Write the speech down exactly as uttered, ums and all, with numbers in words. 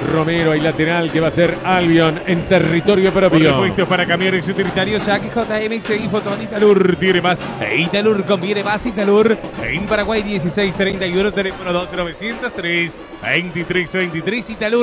Romero, hay lateral que va a hacer Albion en territorio Por propio. repuestos para camiones utilitarios, Jack J M X y Fotón. Italur tiene más. E Italur conviene más. Italur en Paraguay dieciséis treinta y uno, teléfono doce novecientos tres veintitrés veintitrés. Italur.